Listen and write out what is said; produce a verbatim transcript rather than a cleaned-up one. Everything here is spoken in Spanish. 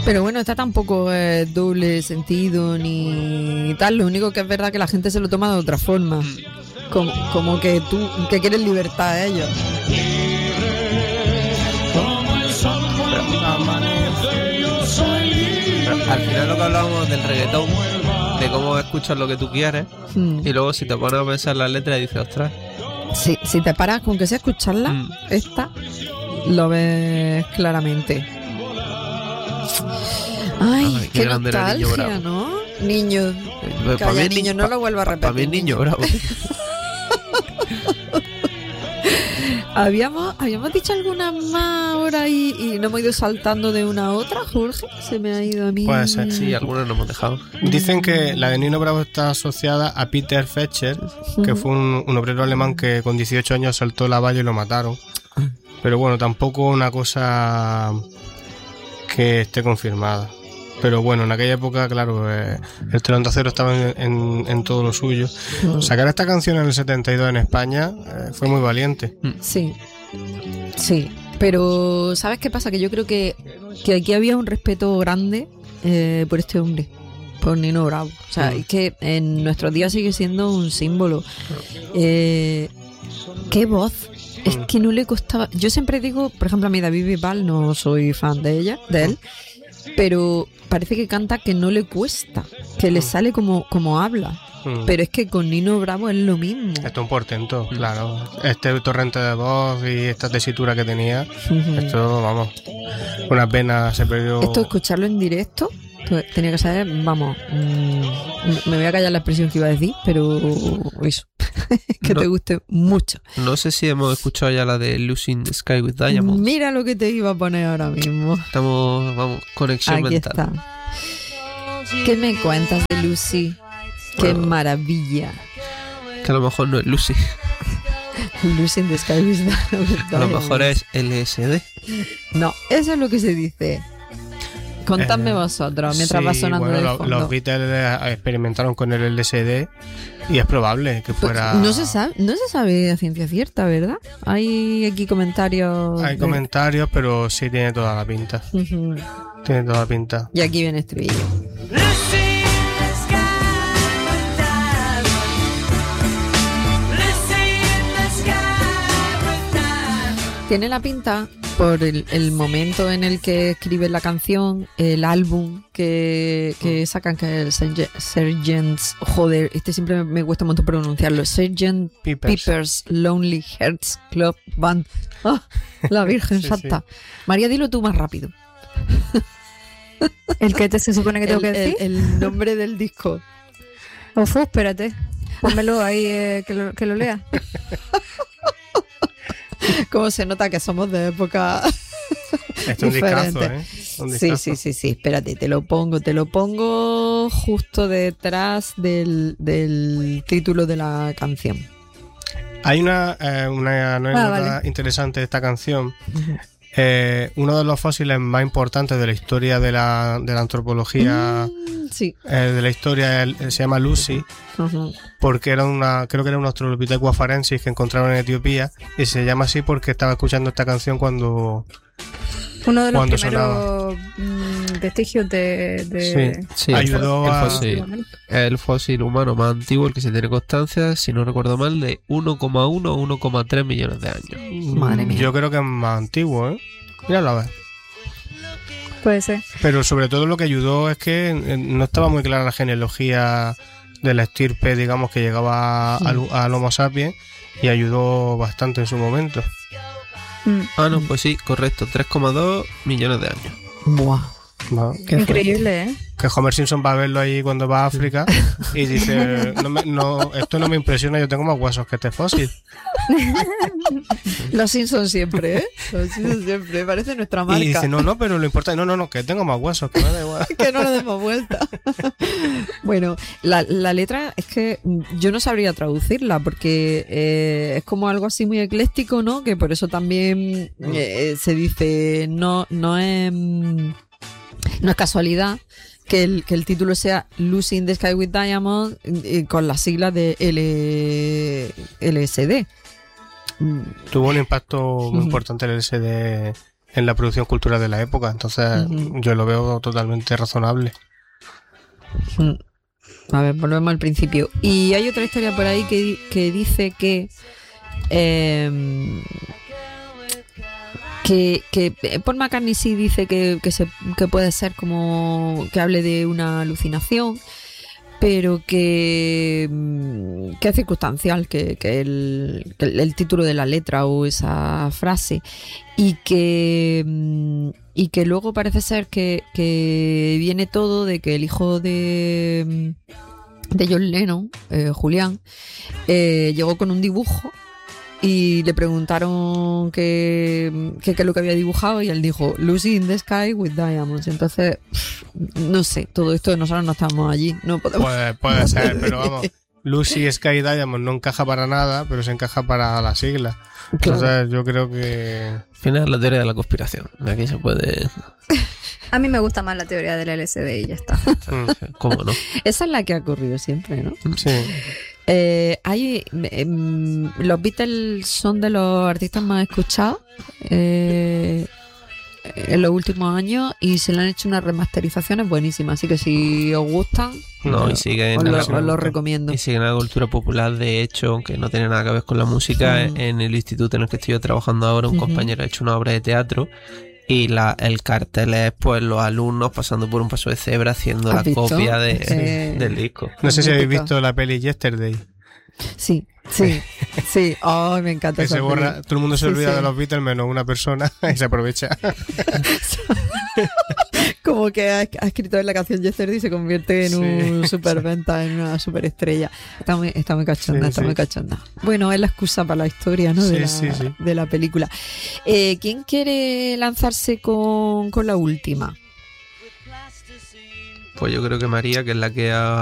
Pero bueno, esta tampoco es doble sentido ni tal. Lo único que es verdad que la gente se lo toma de otra forma. Como, como que tú, que quieres libertad a ellos. Pero al final lo que hablábamos del reggaetón, de cómo escuchas lo que tú quieres, mm. y luego si te pones a pensar las letras dices, ostras. Sí, si te paras con que sea escucharla, mm. esta lo ves claramente. Ay, Ay qué, qué nostalgia, niño, ¿no? Niño, pues calla, mí, niño, pa, no lo vuelvo a repetir. Para mí niño, bravo. Habíamos, habíamos dicho algunas más ahora y, y no hemos ido saltando de una a otra, Jorge. Se me ha ido a mí. Puede ser. Sí, algunas nos hemos dejado. Dicen que la de Nino Bravo está asociada a Peter Fetcher, que uh-huh. fue un, un obrero alemán que con dieciocho años saltó la valla y lo mataron. Pero bueno, tampoco una cosa que esté confirmada. Pero bueno, en aquella época, claro, eh, el telón de acero estaba en, en, en todo lo suyo. Mm. Sacar esta canción en el setenta y dos en España eh, fue muy valiente. Sí, sí. Pero ¿sabes qué pasa? Que yo creo que, que aquí había un respeto grande eh, por este hombre, por Nino Bravo. O sea, mm. es que en nuestros días sigue siendo un símbolo. Eh, ¡Qué voz! Es que no le costaba... Yo siempre digo, por ejemplo, a mí David Bisbal, no soy fan de ella, de él, pero parece que canta que no le cuesta, que le sale como, como habla. Mm. Pero es que con Nino Bravo es lo mismo. Esto es un portento, claro. Este torrente de voz y esta tesitura que tenía, uh-huh. esto, vamos, una pena se perdió. Esto, escucharlo en directo, tenía que saber, vamos, mmm, me voy a callar la expresión que iba a decir, pero eso, que no, te guste mucho. No sé si hemos escuchado ya la de Losing the Sky with Diamonds. Mira lo que te iba a poner ahora mismo. Estamos, vamos, conexión Aquí mental. Está. ¿Qué me cuentas de Lucy? Qué bueno, maravilla. Que a lo mejor no es Lucy. Losing the Sky with Diamonds. A lo mejor es L S D. No, eso es lo que se dice. Contadme eh, vosotros mientras sí, va sonando bueno, de lo, fondo. Los Beatles experimentaron con el L S D y es probable que fuera... No se sabe, no se sabe a ciencia cierta, ¿verdad? Hay aquí comentarios... Hay de... comentarios, pero sí tiene toda la pinta. Uh-huh. Tiene toda la pinta. Y aquí viene estribillo. Tiene la pinta... por el, el momento en el que escriben la canción, el álbum que, que sacan, que es el Sergeant's, joder, este siempre me, me cuesta mucho pronunciarlo, Sergeant Pepper's, Pepper's Lonely Hearts Club Band. Oh, la Virgen sí, Santa. Sí. María, dilo tú más rápido. ¿El que te se supone que tengo el, que decir? El, el nombre del disco. Ofu, espérate. Pónmelo ahí, eh, que, lo, que lo lea. Cómo se nota que somos de época Esto es diferente. Un discazo, ¿eh? Un discazo. Sí, sí, sí, sí. Espérate, te lo pongo, te lo pongo justo detrás del, del título de la canción. Hay una, eh, una anécdota ah, vale. interesante de esta canción. Uh-huh. Eh, uno de los fósiles más importantes de la historia de la, de la antropología, mm, sí. eh, de la historia, el, se llama Lucy, uh-huh. porque era una, creo que era un Australopithecus afarensis que encontraron en Etiopía y se llama así porque estaba escuchando esta canción cuando uno de los primeros sonaba. vestigios de, de sí, sí, ayudó el, a fósil, el fósil humano más antiguo, el que se tiene constancia, si no recuerdo mal, de uno coma uno o uno coma tres millones de años. Madre mía. Yo creo que es más antiguo, ¿eh? Míralo a ver. Puede ser. Pero sobre todo lo que ayudó es que no estaba muy clara la genealogía de la estirpe, digamos, que llegaba sí. al, al Homo sapiens, y ayudó bastante en su momento. Mm. Ah, no, pues sí, correcto, tres coma dos millones de años. Buah. No. Qué increíble, ¿eh? Que Homer Simpson va a verlo ahí cuando va a África y dice, no me, no, esto no me impresiona, yo tengo más huesos que este fósil. Los Simpsons siempre, ¿eh? Los Simpsons siempre, parece nuestra marca. Y dice, no, no, pero lo importante, no, no, no, que tengo más huesos, que me da igual. Que no le demos vuelta. Bueno, la, la letra es que yo no sabría traducirla porque eh, es como algo así muy ecléctico, ¿no? Que por eso también eh, se dice, no, no es... No es casualidad que el, que el título sea Losing the Sky with Diamonds eh, con las siglas de L, L S D. Tuvo un impacto muy uh-huh. importante el L S D en la producción cultural de la época. Entonces uh-huh. yo lo veo totalmente razonable. Uh-huh. A ver, volvemos al principio. Y hay otra historia por ahí que, que dice que, eh, que que Paul McCartney sí dice que, que, se, que puede ser como que hable de una alucinación, pero que, que es circunstancial, que, que, el, que el título de la letra o esa frase, y que y que luego parece ser que, que viene todo de que el hijo de, de John Lennon, eh, Julián, eh, llegó con un dibujo y le preguntaron qué que, que es lo que había dibujado y él dijo Lucy in the Sky with Diamonds. Entonces, no sé, todo esto nosotros no estamos allí, no podemos. Puede, puede ser, pero vamos, Lucy Sky Diamonds no encaja para nada, pero se encaja para la sigla. Claro. Entonces yo creo que... Al final es la teoría de la conspiración. Aquí se puede... A mí me gusta más la teoría del L S D y ya está. ¿Cómo no? Esa es la que ha ocurrido siempre, ¿no? Sí. Eh, hay, eh, los Beatles son de los artistas más escuchados eh, en los últimos años y se le han hecho unas remasterizaciones buenísimas, así que si os gustan, no, y siguen os lo, la, os lo recomiendo. Y siguen la cultura popular. De hecho, aunque no tiene nada que ver con la música, mm. en el instituto en el que estoy yo trabajando ahora, un uh-huh. compañero ha hecho una obra de teatro y la, el cartel es pues los alumnos pasando por un paso de cebra haciendo la visto? copia de, eh, del disco. No sé si habéis visto la peli Yesterday. Sí, sí, sí. Oh, me encanta. Que se borra, peli. Todo el mundo se sí, olvida sí. de los Beatles menos una persona y se aprovecha. Como que ha, ha escrito en la canción Yesterday y se convierte en sí. un superventa, en una superestrella. Está muy, está muy cachonda, sí, está sí. muy cachonda. Bueno, es la excusa para la historia, ¿no? De, sí, la, sí, sí. de la película. Eh, ¿Quién quiere lanzarse con, con la última? Pues yo creo que María, que es la que ha